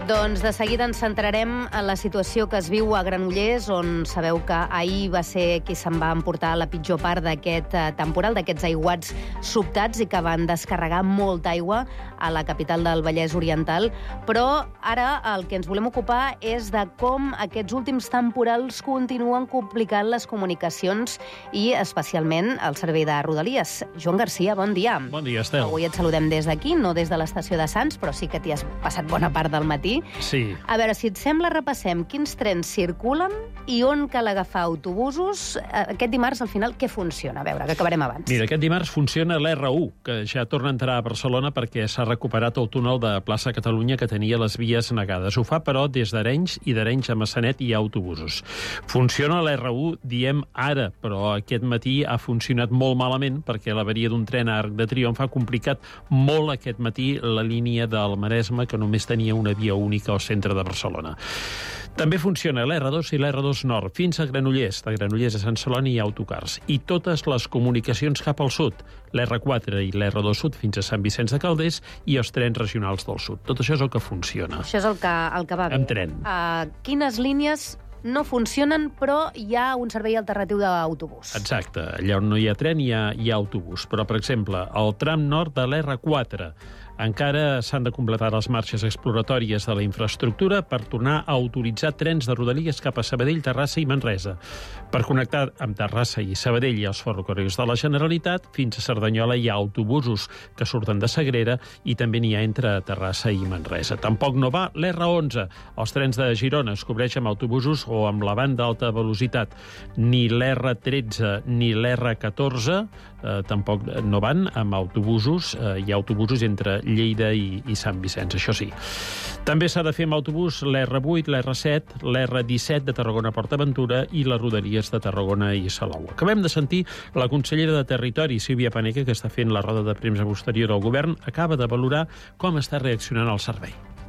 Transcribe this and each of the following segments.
Doncs de seguida ens centrarem en la situació que es viu a Granollers, on sabeu que ahir va ser qui se'n va emportar la pitjor part d'aquest temporal, d'aquests aiguats sobtats i que van descarregar molta aigua a la capital del Vallès Oriental. Però ara el que ens volem ocupar és de com aquests últims temporals continuen complicant les comunicacions i especialment el servei de Rodalies. Joan Garcia, bon dia. Bon dia, Estel. Avui et saludem des d'aquí, no des de l'estació de Sants, però sí que t'hi has passat bona part del matí. Sí. A veure, si et sembla, repassem quins trens circulen i on cal agafar autobusos. Aquest dimarts, al final, què funciona? A veure, que acabarem abans. Mira, aquest dimarts funciona l'R1, que ja torna a entrar a Barcelona perquè s'ha recuperat el túnel de Plaça Catalunya que tenia les vies negades. Ho fa, però, des d'Arenys i d'Arenys a Massanet hi ha autobusos. Funciona l'R1, diem ara, però aquest matí ha funcionat molt malament perquè l'avaria d'un tren a Arc de Triomf ha complicat molt aquest matí la línia del Maresme, que només tenia una via única al centre de Barcelona. També funciona l'R2 i l'R2 Nord, fins a Granollers. De Granollers a Sant Celoni hi ha autocars. I totes les comunicacions cap al sud, l'R4 i l'R2 Sud fins a Sant Vicenç de Calders i els trens regionals del sud. Tot això és el que funciona. Això és el que va bé. En tren. Quines línies no funcionen, però hi ha un servei alternatiu d'autobús? Exacte. Allà on no hi ha tren hi ha autobús. Però, per exemple, el tram nord de l'R4 encara s'han de completar les marxes exploratòries de la infraestructura per tornar a autoritzar trens de Rodalies cap a Sabadell, Terrassa i Manresa. Per connectar amb Terrassa i Sabadell i els ferrocarrils de la Generalitat, fins a Cerdanyola hi ha autobusos que surten de Sagrera i també n'hi ha entre Terrassa i Manresa. Tampoc no va l'R11. Els trens de Girona es cobreixen amb autobusos o amb la banda d'alta velocitat. Ni l'R13 ni l'R14 tampoc no van amb autobusos. Hi ha autobusos entre Lleida i Sant Vicenç, això sí. També s'ha de fer amb autobús l'R8, l'R7, l'R17 de Tarragona a PortAventura i les Rodalies de Tarragona i Salou. Acabem de sentir la consellera de Territori, Sílvia Paneque, que està fent la roda de premsa posterior al govern, acaba de valorar com està reaccionant el servei.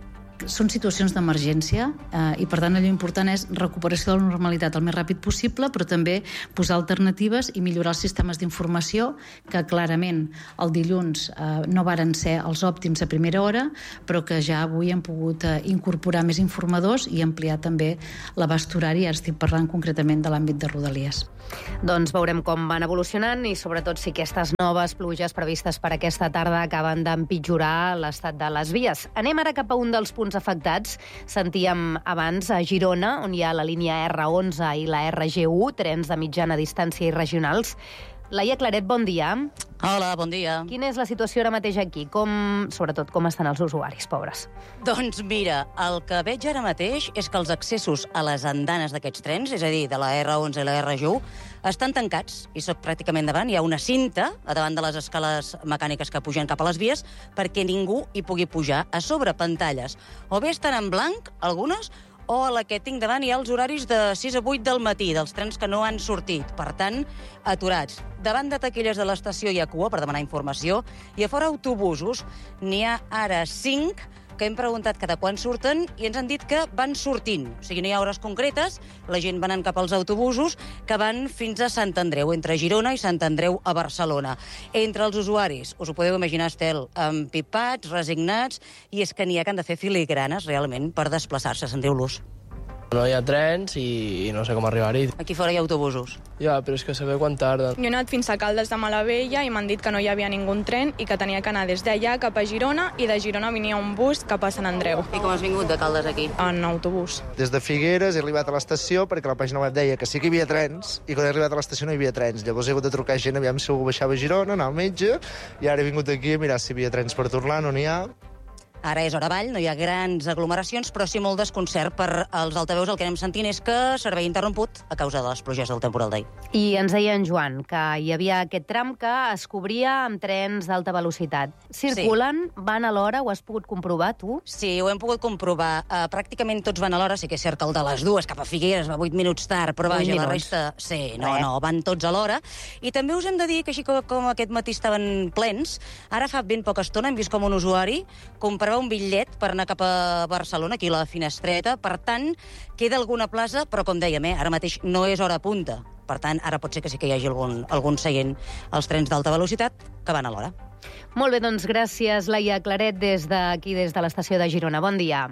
Són situacions d'emergència i, per tant, allò important és recuperació de la normalitat el més ràpid possible, però també posar alternatives i millorar els sistemes d'informació, que clarament el dilluns no varen ser els òptims a primera hora, però que ja avui hem pogut incorporar més informadors i ampliar també l'abast horari. Ara estic parlant concretament de l'àmbit de Rodalies. Doncs veurem com van evolucionant i, sobretot, si aquestes noves pluges previstes per aquesta tarda acaben d'empitjorar l'estat de les vies. Anem ara cap a un dels punts afectats. Sentíem abans a Girona, on hi ha la línia R11 i la RG1, trens de mitjana distància i regionals. Laia Claret, bon dia. Hola, bon dia. Quina és la situació ara mateix aquí? Sobretot, com estan els usuaris, pobres? Doncs mira, el que veig ara mateix és que els accessos a les andanes d'aquests trens, és a dir, de la R11 i la RG1, estan tancats i soc pràcticament davant. Hi ha una cinta a davant de les escales mecàniques que pugen cap a les vies perquè ningú hi pugui pujar. A sobre, pantalles. O bé estan en blanc, algunes, o a la que tinc davant hi ha els horaris de 6 a 8 del matí, dels trens que no han sortit. Per tant, aturats. Davant de taquilles de l'estació hi ha cua per demanar informació i a fora autobusos n'hi ha ara 5 que hem preguntat cada quan surten i ens han dit que van sortint. O sigui, no hi ha hores concretes, la gent va anant cap als autobusos que van fins a Sant Andreu, entre Girona i Sant Andreu a Barcelona. Entre els usuaris, us ho podeu imaginar, Estel, empipats, resignats, i és que n'hi ha que han de fer filigranes, realment, per desplaçar-se, sentiu-los. No hi ha trens i no sé com arribar-hi. Aquí fora hi ha autobusos. Ja, però és que saber quan tarden. Jo he anat fins a Caldes de Malavella i m'han dit que no hi havia ningú tren i que tenia que anar des d'allà cap a Girona i de Girona venia un bus cap a Sant Andreu. I com has vingut de Caldes aquí? En autobús. Des de Figueres he arribat a l'estació perquè la pàgina web deia que sí que hi havia trens i quan he arribat a l'estació no hi havia trens. Llavors he hagut de trucar gent, aviam si algú baixava a Girona, anar al metge, i ara he vingut aquí a mirar si hi havia trens per tornar, no n'hi ha. Ara és hora vall, no hi ha grans aglomeracions, però sí molt desconcert per als altaveus. El que anem sentint és que servei interromput a causa de les pluges del temporal d'ahir. I ens deia en Joan que hi havia aquest tram que es cobria amb trens d'alta velocitat. Circulen, sí. Van a l'hora, ho has pogut comprovar, tu? Sí, ho hem pogut comprovar. Pràcticament tots van a l'hora, sí que és cert que el de les dues cap a Figueres va 8 minuts tard, però vaja, la resta... Sí, no, van tots a l'hora. I també us hem de dir que així com aquest matí estaven plens, ara fa ben poca estona hem vist com un usuari comprava un bitllet per anar cap a Barcelona, aquí a la Finestreta. Per tant, queda alguna plaça, però com dèiem, ara mateix no és hora punta. Per tant, ara pot ser que sí que hi hagi algun seient als trens d'alta velocitat que van a l'hora. Molt bé, doncs gràcies, Laia Claret, des d'aquí, des de l'estació de Girona. Bon dia.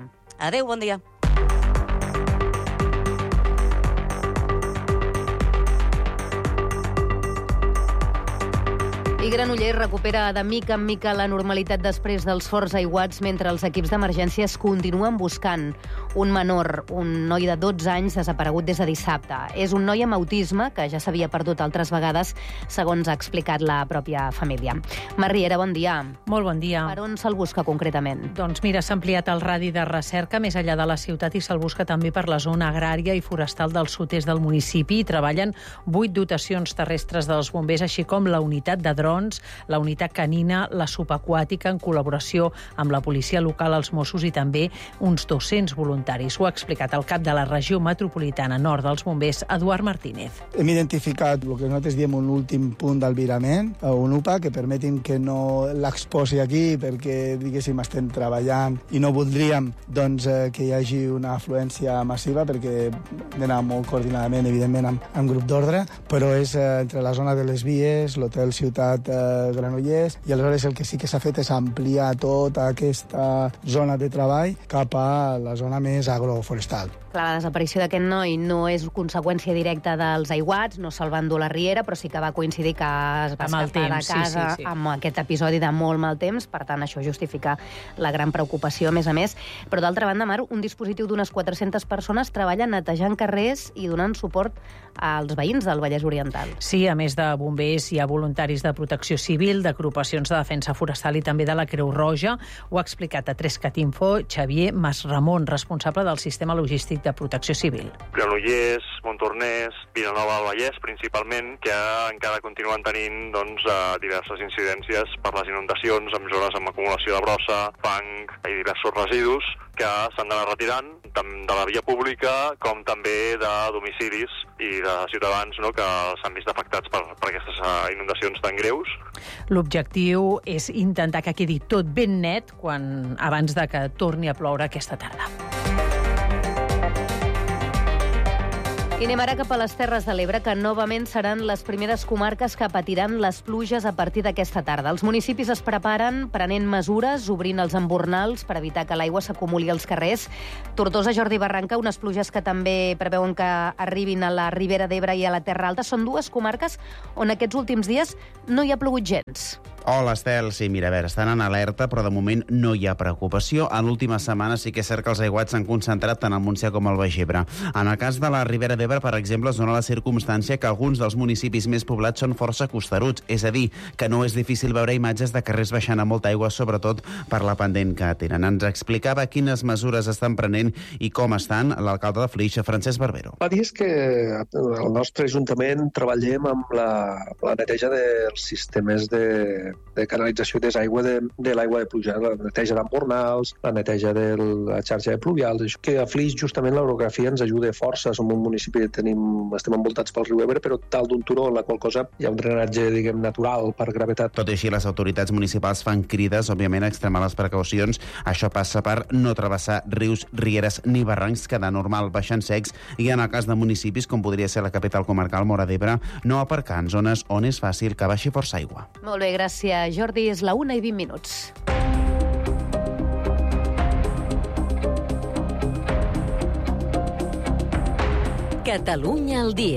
Adéu, bon dia. I Granollers recupera de mica en mica la normalitat després dels forts aiguats mentre els equips d'emergències continuen buscant un menor, un noi de 12 anys desaparegut des de dissabte. És un noi amb autisme que ja s'havia perdut altres vegades, segons ha explicat la pròpia família. Mar Riera, bon dia. Molt bon dia. Per on se'l busca concretament? Doncs mira, s'ha ampliat el radi de recerca més enllà de la ciutat i se'l busca també per la zona agrària i forestal del sud-est del municipi. Hi treballen 8 dotacions terrestres dels bombers, així com la unitat de drons, la unitat canina, la subaquàtica, en col·laboració amb la policia local, els Mossos i també uns 200 voluntaris. Ho ha explicat el cap de la regió metropolitana nord dels bombers, Eduard Martínez. Hem identificat el que nosaltres diem un últim punt d'albirament, un UPA, que permetin que no l'exposi aquí perquè, diguéssim, estem treballant i no voldríem que hi hagi una afluència massiva perquè hem d'anar molt coordinadament, evidentment, amb grup d'ordre, però és entre la zona de les Vies, l'hotel Ciutat Granollers, i aleshores el que sí que s'ha fet és ampliar tota aquesta zona de treball cap a la zona més agroforestal. Clar, la desaparició d'aquest noi no és conseqüència directa dels aiguats, no se'l va endur la riera, però sí que va coincidir que es va escapar de casa amb aquest episodi de molt mal temps, per tant, això justifica la gran preocupació, a més. Però, d'altra banda, Mar, un dispositiu d'unes 400 persones treballa netejant carrers i donant suport als veïns del Vallès Oriental. Sí, a més de bombers, hi ha voluntaris de protecció civil, d'agrupacions de defensa forestal i també de la Creu Roja. Ho ha explicat a 3cat Info Xavier Masramon, responsable del sistema logístic de protecció civil. Granollers, Montornès, Vilanova del Vallès, principalment, que encara continuen tenint diverses incidències per les inundacions amb zones amb acumulació de brossa, fang i diversos residus que s'han d'anar retirant, tant de la via pública com també de domicilis i de ciutadans que s'han vist afectats per aquestes inundacions tan greus. L'objectiu és intentar que quedi tot ben net abans de que torni a ploure aquesta tarda. I anem ara cap a les Terres de l'Ebre, que novament seran les primeres comarques que patiran les pluges a partir d'aquesta tarda. Els municipis es preparen prenent mesures, obrint els embornals per evitar que l'aigua s'acumuli als carrers. Tortosa, Jordi Barranca, unes pluges que també preveuen que arribin a la Ribera d'Ebre i a la Terra Alta. Són dues comarques on aquests últims dies no hi ha plogut gens. Hola, Estel. Sí, mira, a veure, estan en alerta, però de moment no hi ha preocupació. En l'última setmana sí que és cert que els aiguats s'han concentrat tant al Montsià com al Baix Ebre. En el cas de la Ribera d'Ebre, per exemple, es dona la circumstància que alguns dels municipis més poblats són força costeruts, és a dir, que no és difícil veure imatges de carrers baixant a molta aigua, sobretot per la pendent que tenen. Ens explicava quines mesures estan prenent i com estan l'alcalde de Flix, Francesc Barbero. Va dir que el nostre Ajuntament treballem amb la neteja dels sistemes de canalització i desaigua de l'aigua de pluja, la neteja d'embornals, la neteja de la xarxa de pluvials. Això que a Flix, justament, l'orografia ens ajuda força. Som un municipi que estem envoltats pel riu Ebre, però dalt d'un turó, la qual cosa hi ha un drenatge, natural per gravetat. Tot i així, les autoritats municipals fan crides, òbviament, a extremar les precaucions. Això passa per no travessar rius, rieres ni barrancs, quedar normal baixant secs, i en el cas de municipis, com podria ser la capital comarcal, Móra d'Ebre, no aparcar en zones on és fàcil que baixi força aigua. Molt bé, gràcies, Jordi. És la 1:20. Catalunya al dia.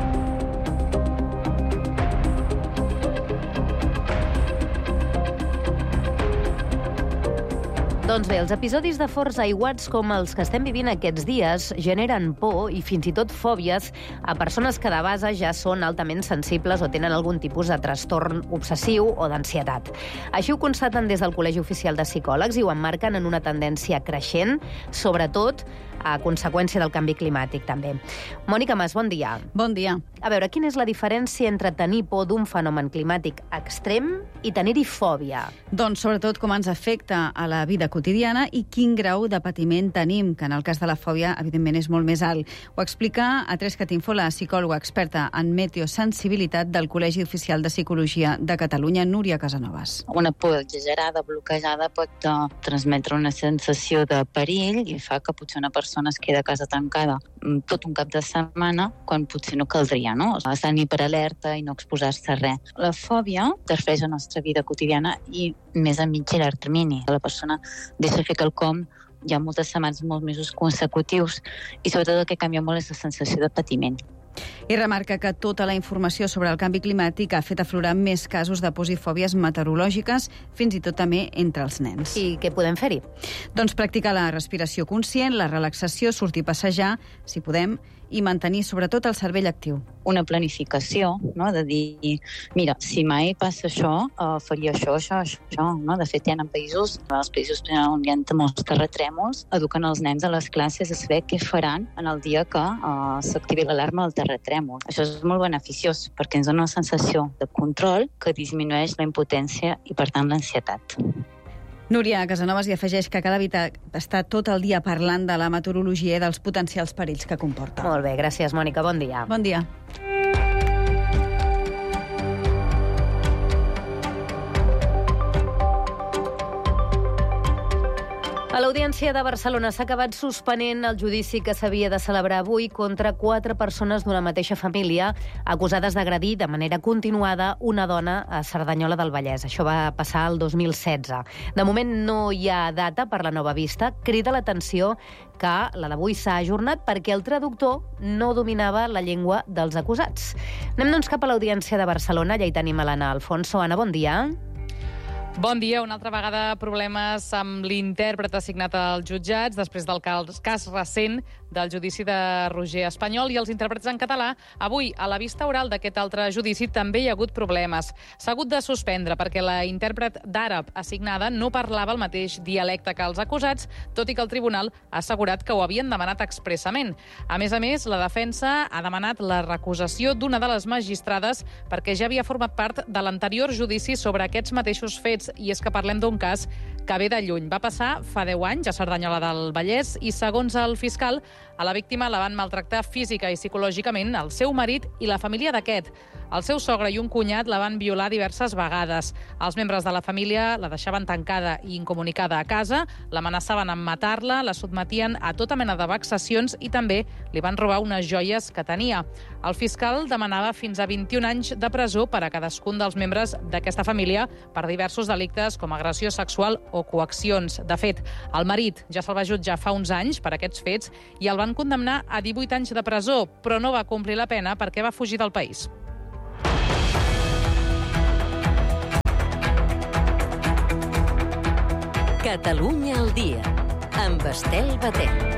Doncs bé, els episodis de forts aiguats com els que estem vivint aquests dies generen por i fins i tot fòbies a persones que de base ja són altament sensibles o tenen algun tipus de trastorn obsessiu o d'ansietat. Així ho constaten des del Col·legi Oficial de Psicòlegs i ho emmarquen en una tendència creixent, sobretot a conseqüència del canvi climàtic, també. Mònica Mas, bon dia. Bon dia. A veure, quina és la diferència entre tenir por d'un fenomen climàtic extrem i tenir-hi fòbia? Doncs sobretot com ens afecta a la vida quotidiana i quin grau de patiment tenim, que en el cas de la fòbia, evidentment, és molt més alt. Ho explica a 3cat Info la psicòloga experta en meteosensibilitat del Col·legi Oficial de Psicologia de Catalunya, Núria Casanovas. Una por exagerada, bloquejada, pot transmetre una sensació de perill i fa que potser una persona es queda a casa tancada tot un cap de setmana quan potser no caldria, no? Estar en hiperalerta i no exposar-se a res. La fòbia interfereix en la nostra vida quotidiana i més a mig i llarg termini. La persona deixa fer quelcom hi ha moltes setmanes, molts mesos consecutius, i sobretot el que canvia molt és la sensació de patiment. I remarca que tota la informació sobre el canvi climàtic ha fet aflorar més casos de pors i fòbies meteorològiques, fins i tot també entre els nens. I què podem fer-hi? Doncs practicar la respiració conscient, la relaxació, sortir a passejar, si podem, i mantenir sobretot el cervell actiu. Una planificació, no? De dir, mira, si mai passa això, faria això, no? De fet, hi ha països, els països on hi ha molts terratrèmols, eduquen els nens a les classes a saber què faran en el dia que s'activi l'alarma del terratrèmol. Això és molt beneficiós, perquè ens dona una sensació de control que disminueix la impotència i, per tant, l'ansietat. Núria Casanovas hi afegeix que cal evitar estar tot el dia parlant de la meteorologia i dels potencials perills que comporta. Molt bé, gràcies, Mònica. Bon dia. Bon dia. A l'Audiència de Barcelona s'ha acabat suspenent el judici que s'havia de celebrar avui contra 4 persones d'una mateixa família acusades d'agredir de manera continuada una dona a Cerdanyola del Vallès. Això va passar el 2016. De moment no hi ha data per la nova vista. Crida l'atenció que la d'avui s'ha ajornat perquè el traductor no dominava la llengua dels acusats. Anem doncs cap a l'Audiència de Barcelona. Allà hi tenim a l'Anna Alfonso. Anna, bon dia. Bon dia. Una altra vegada problemes amb l'intèrpret assignat als jutjats després del cas recent del judici de Roger Espanyol i els intèrprets en català. Avui, a la vista oral d'aquest altre judici, també hi ha hagut problemes. S'ha hagut de suspendre perquè la intèrpret d'àrab assignada no parlava el mateix dialecte que els acusats, tot i que el tribunal ha assegurat que ho havien demanat expressament. A més, la defensa ha demanat la recusació d'una de les magistrades perquè ja havia format part de l'anterior judici sobre aquests mateixos fets, i és que parlem d'un cas que ve de lluny. Va passar fa 10 anys a Cerdanyola del Vallès i, segons el fiscal, a la víctima la van maltractar física i psicològicament el seu marit i la família d'aquest. El seu sogre i un cunyat la van violar diverses vegades. Els membres de la família la deixaven tancada i incomunicada a casa, l'amenaçaven amb matar-la, la sotmetien a tota mena de vexacions i també li van robar unes joies que tenia. El fiscal demanava fins a 21 anys de presó per a cadascun dels membres d'aquesta família per diversos delictes com agressió sexual o coaccions. De fet, el marit ja se'l va jutjar fa uns anys per aquests fets i el van condemnar a 18 anys de presó, però no va complir la pena perquè va fugir del país. Catalunya al dia, amb Estel Batet.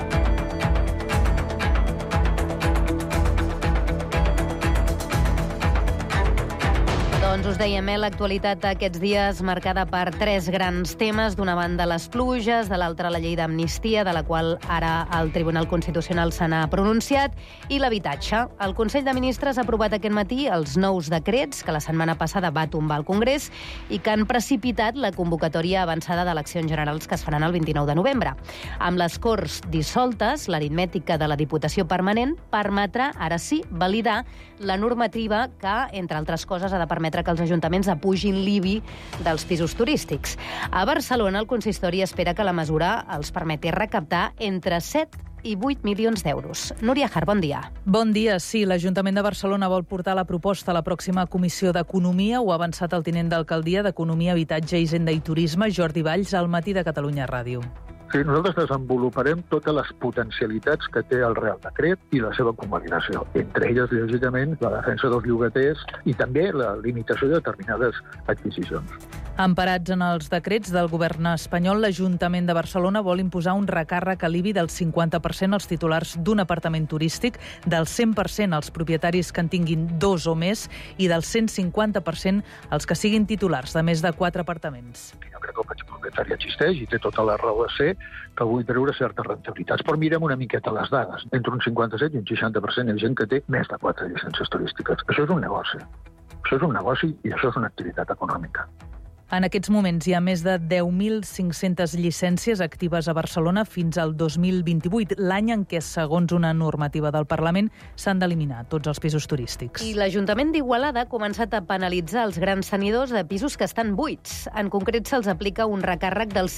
Doncs us dèiem, l'actualitat d'aquests dies marcada per 3 grans temes. D'una banda, les pluges, de l'altra, la llei d'amnistia, de la qual ara el Tribunal Constitucional se n'ha pronunciat, i l'habitatge. El Consell de Ministres ha aprovat aquest matí els nous decrets que la setmana passada va tombar al Congrés i que han precipitat la convocatòria avançada d'eleccions generals que es faran el 29 de novembre. Amb les Corts dissoltes, l'aritmètica de la Diputació Permanent permetrà, ara sí, validar la normativa que, entre altres coses, ha de permetre que els ajuntaments apugin l'IBI dels pisos turístics. A Barcelona, el consistori espera que la mesura els permeti recaptar entre 7 i 8 milions d'euros. Núria Har, bon dia. Bon dia. Sí, l'Ajuntament de Barcelona vol portar la proposta a la pròxima Comissió d'Economia. Ho ha avançat el tinent d'alcaldia d'Economia, Habitatge, Hisenda i Turisme, Jordi Valls, al Matí de Catalunya Ràdio. Sí, nosaltres desenvoluparem totes les potencialitats que té el Real Decret i la seva convalidació. Entre elles, lògicament, la defensa dels llogaters i també la limitació de determinades adquisicions. Emparats en els decrets del govern espanyol, l'Ajuntament de Barcelona vol imposar un recàrrec a l'IBI del 50% als titulars d'un apartament turístic, del 100% als propietaris que en tinguin 2 o més i del 150% als que siguin titulars de més de 4 apartaments. Jo crec que el petit propietari existeix i té tota la raó de ser que vull treure certes rentabilitats. Però mirem una miqueta les dades. Entre un 57 i un 60% hi ha gent que té més de 4 llicències turístiques. Això és un negoci. Això és un negoci i això és una activitat econòmica. En aquests moments hi ha més de 10.500 llicències actives a Barcelona fins al 2028, l'any en què, segons una normativa del Parlament, s'han d'eliminar tots els pisos turístics. I l'Ajuntament d'Igualada ha començat a penalitzar els grans tenidors de pisos que estan buits. En concret, se'ls aplica un recàrrec del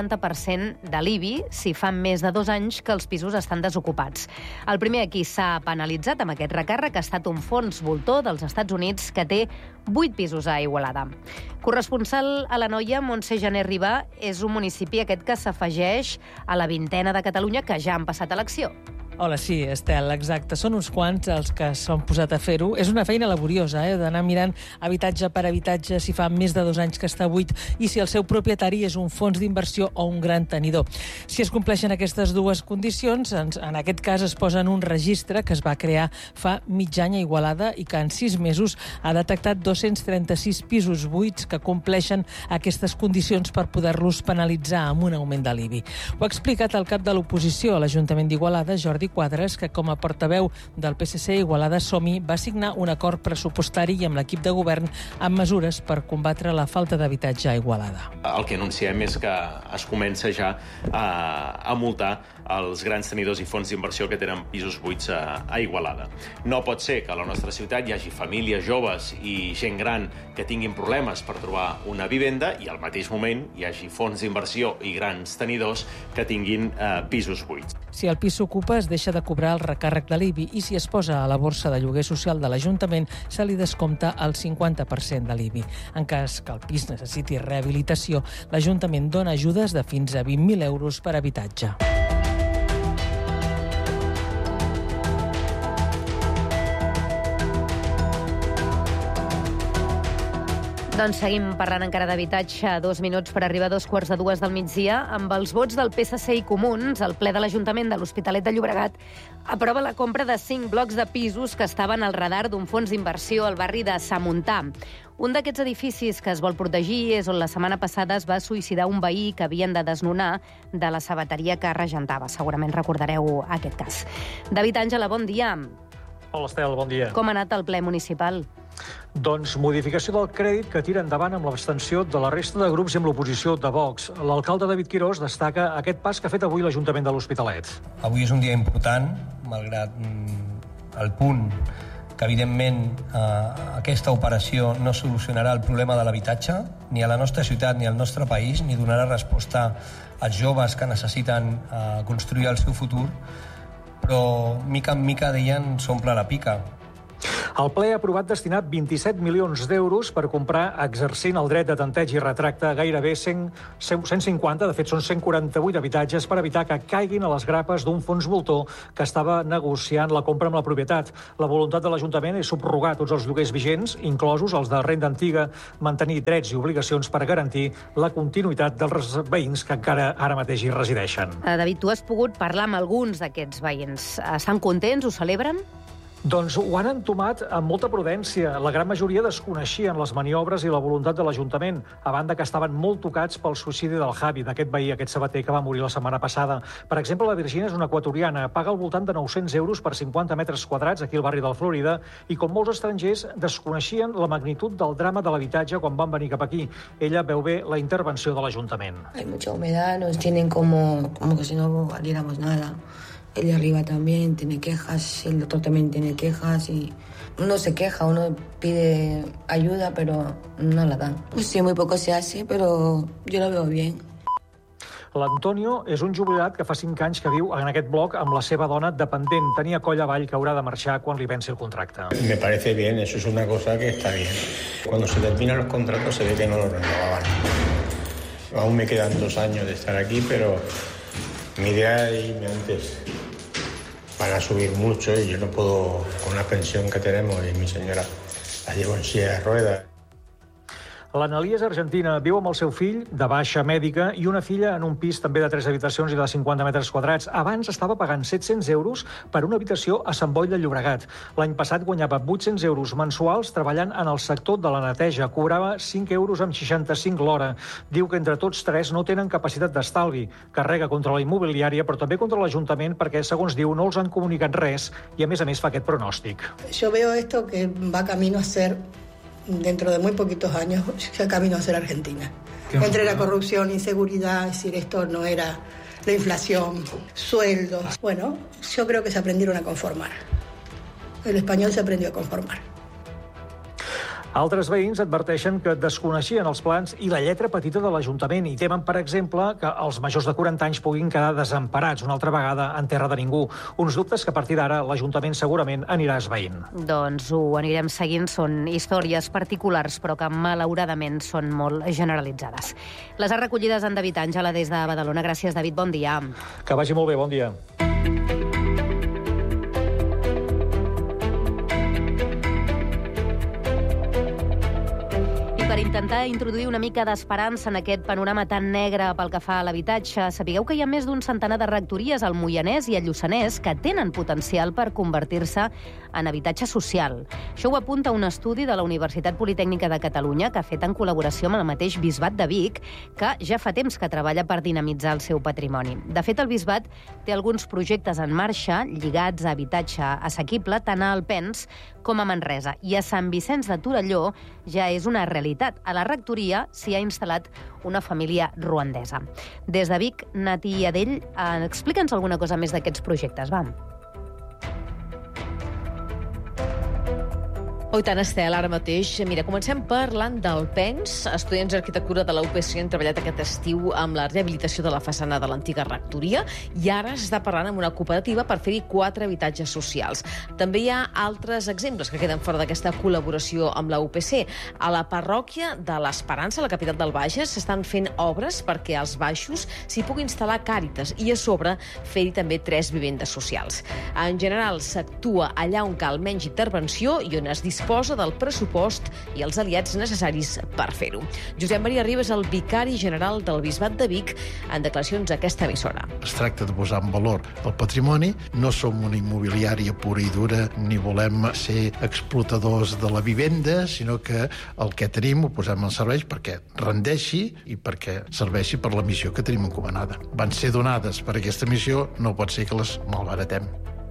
50% de l'IBI si fa més de 2 anys que els pisos estan desocupats. El primer a qui s'ha penalitzat amb aquest recàrrec ha estat un fons voltor dels Estats Units que té 8 pisos a Igualada. Corresponsal tal a la noia Montse Jané Ribà? És un municipi aquest que s'afegeix a la 20ena de Catalunya que ja han passat a elecció. Hola, sí, Estel, exacte. Són uns quants els que s'han posat a fer-ho. És una feina laboriosa, d'anar mirant habitatge per habitatge si fa més de 2 anys que està buit i si el seu propietari és un fons d'inversió o un gran tenidor. Si es compleixen aquestes dues condicions, en aquest cas es posa en un registre que es va crear fa mig any a Igualada i que en 6 mesos ha detectat 236 pisos buits que compleixen aquestes condicions per poder-los penalitzar amb un augment de l'IBI. Ho ha explicat el cap de l'oposició a l'Ajuntament d'Igualada, Jordi Quadres, que com a portaveu del PSC Igualada Som-hi va signar un acord pressupostari i amb l'equip de govern amb mesures per combatre la falta d'habitatge a Igualada. El que anunciem és que es comença ja a multar els grans tenidors i fons d'inversió que tenen pisos buits a Igualada. No pot ser que a la nostra ciutat hi hagi famílies joves i gent gran que tinguin problemes per trobar una vivenda i al mateix moment hi hagi fons d'inversió i grans tenidors que tinguin pisos buits. Si el pis s'ocupa, es deixa de cobrar el recàrrec de l'IBI i si es posa a la borsa de lloguer social de l'Ajuntament, se li descompta el 50% de l'IBI. En cas que el pis necessiti rehabilitació, l'Ajuntament dona ajudes de fins a 20.000 euros per habitatge. Doncs seguim parlant encara d'habitatge. 2 minuts per arribar a 2:45 del migdia. Amb els vots del PSC i Comuns, el ple de l'Ajuntament de l'Hospitalet de Llobregat aprova la compra de 5 blocs de pisos que estaven al radar d'un fons d'inversió al barri de Samuntà. Un d'aquests edificis que es vol protegir és on la setmana passada es va suïcidar un veí que havien de desnonar de la sabateria que regentava. Segurament recordareu aquest cas. David Àngela, bon dia. Hola, Estel, bon dia. Com ha anat el ple municipal? Doncs modificació del crèdit que tira endavant amb l'abstenció de la resta de grups i amb l'oposició de Vox. L'alcalde David Quirós destaca aquest pas que ha fet avui l'Ajuntament de l'Hospitalet. Avui és un dia important, malgrat el punt que, evidentment, aquesta operació no solucionarà el problema de l'habitatge, ni a la nostra ciutat ni al nostre país, ni donarà resposta als joves que necessiten construir el seu futur, però mica en mica, deien, s'omple la pica. El ple ha aprovat destinar 27 milions d'euros per comprar, exercint el dret de tanteig i retracte, gairebé 150, de fet són 148 habitatges, per evitar que caiguin a les grapes d'un fons voltor que estava negociant la compra amb la propietat. La voluntat de l'Ajuntament és subrogar tots els lloguers vigents, inclosos els de renda antiga, mantenir drets i obligacions per garantir la continuïtat dels veïns que encara ara mateix hi resideixen. David, tu has pogut parlar amb alguns d'aquests veïns. Estan contents? Ho celebren? Doncs ho han entomat amb molta prudència. La gran majoria desconeixien les maniobres i la voluntat de l'Ajuntament, a banda que estaven molt tocats pel suïcidi del Javi, d'aquest veí, aquest sabater que va morir la setmana passada. Per exemple, la Virgínia és una equatoriana, paga al voltant de 900 euros per 50 metres quadrats aquí al barri del Florida i, com molts estrangers, desconeixien la magnitud del drama de l'habitatge quan van venir cap aquí. Ella veu bé la intervenció de l'Ajuntament. Hay mucha humedad, nos tienen como que si no valiéramos nada. Él arriba también tiene quejas, el otro también tiene quejas y uno se queja, uno pide ayuda, pero no la dan. Pues sí, muy poco se hace, pero yo lo veo bien. L'Antonio és un jubilat que fa 5 anys que viu en aquest bloc amb la seva dona dependent. Tenia coll avall que haurà de marxar quan li venci el contracte. Me parece bien, eso es una cosa que está bien. Cuando se terminan los contratos se ve que no los renovaban. Aún me quedan 2 años de estar aquí, pero mi idea es irme antes. Van a subir mucho y yo no puedo, con la pensión que tenemos y mi señora la llevo en silla de ruedas. L'Analía és argentina, viu amb el seu fill, de baixa mèdica, i una filla en un pis també de 3 habitacions i de 50 metres quadrats. Abans estava pagant 700 euros per una habitació a Sant Boi de Llobregat. L'any passat guanyava 800 euros mensuals treballant en el sector de la neteja. Cobrava 5 euros amb 65 l'hora. Diu que entre tots 3 no tenen capacitat d'estalvi. Carrega contra la immobiliària, però també contra l'Ajuntament, perquè, segons diu, no els han comunicat res i, a més, fa aquest pronòstic. Yo veo esto que va camino a ser, dentro de muy poquitos años, camino a ser Argentina. Entre la corrupción, inseguridad, es decir, esto no era la inflación, sueldos. Bueno, yo creo que se aprendieron a conformar. El español se aprendió a conformar. Altres veïns adverteixen que desconeixien els plans i la lletra petita de l'Ajuntament i temen, per exemple, que els majors de 40 anys puguin quedar desemparats una altra vegada en terra de ningú. Uns dubtes que a partir d'ara l'Ajuntament segurament anirà esvaint. Doncs ho anirem seguint. Són històries particulars, però que malauradament són molt generalitzades. Les ha recollides en David Àngela des de Badalona. Gràcies, David. Bon dia. Que vagi molt bé. Bon dia. Per intentar introduir una mica d'esperança en aquest panorama tan negre pel que fa a l'habitatge, sapigueu que hi ha més d'un centenar de rectories al Moianès i al Lluçanès que tenen potencial per convertir-se en habitatge social. Això ho apunta un estudi de la Universitat Politècnica de Catalunya que ha fet en col·laboració amb el mateix Bisbat de Vic, que ja fa temps que treballa per dinamitzar el seu patrimoni. De fet, el Bisbat té alguns projectes en marxa lligats a habitatge assequible tant a Alpens com a Manresa. I a Sant Vicenç de Torelló ja és una realitat. A la rectoria s'hi ha instal·lat una família ruandesa. Des de Vic, Nati Adell, explica'ns alguna cosa més d'aquests projectes, va. Oh, i tant, Estel, ara mateix. Mira, comencem parlant d'Alpens. Estudiants d'arquitectura de la UPC han treballat aquest estiu amb la rehabilitació de la façana de l'antiga rectoria i ara s'està parlant amb una cooperativa per fer-hi 4 habitatges socials. També hi ha altres exemples que queden fora d'aquesta col·laboració amb la UPC. A la parròquia de l'Esperança, a la capital del Bages, s'estan fent obres perquè als baixos s'hi pugui instal·lar Càritas i a sobre fer-hi també 3 vivendes socials. En general, s'actua allà on cal menys intervenció i on es disposa del pressupost i els aliats necessaris per fer-ho. Josep Maria Riba és el vicari general del Bisbat de Vic en declaracions a aquesta emissora. Es tracta de posar en valor el patrimoni. No som una immobiliària pura i dura, ni volem ser explotadors de la vivenda, sinó que el que tenim ho posem en servei perquè rendeixi i perquè serveixi per la missió que tenim encomanada. Van ser donades per aquesta missió, no pot ser que les malbaratem.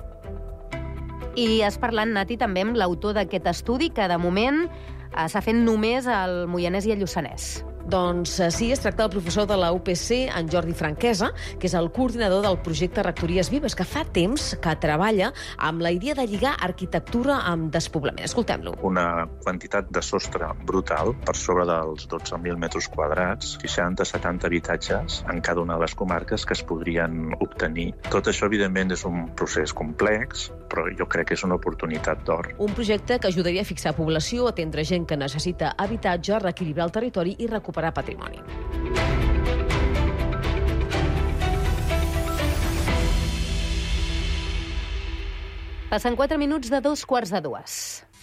I has parlat, Nati, també amb l'autor d'aquest estudi, que de moment s'ha fet només al Moianès i al Lluçanès. Doncs sí, es tracta del professor de la UPC, en Jordi Franquesa, que és el coordinador del projecte Rectories Vives, que fa temps que treballa amb la idea de lligar arquitectura amb despoblament. Escoltem-lo. Una quantitat de sostre brutal, per sobre dels 12.000 metres quadrats, 60-70 habitatges en cada una de les comarques que es podrien obtenir. Tot això, evidentment, és un procés complex, però jo crec que és una oportunitat d'or. Un projecte que ajudaria a fixar població, atendre gent que necessita habitatge, reequilibrar el territori i recuperar patrimoni. Passen 4 minuts de 2:15.